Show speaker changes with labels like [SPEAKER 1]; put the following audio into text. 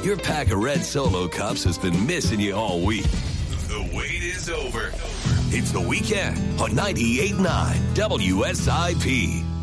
[SPEAKER 1] Your pack of red Solo cups has been missing you all week. The wait is over. It's the weekend on 98.9 WSIP.